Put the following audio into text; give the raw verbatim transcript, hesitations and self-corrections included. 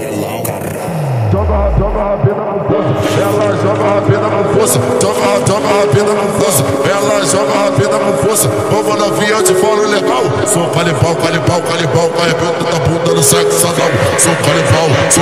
modelão. Joga, joga a rabeta no poço, ela joga a rabeta no poço. Joga, joga a rabeta no poço, ela joga a rabeta no poço. Vamos novinha, eu te falo legal. Sou canibal, canibal, canibal, arrebento da bunda no sexo anal. Sou canibal, sou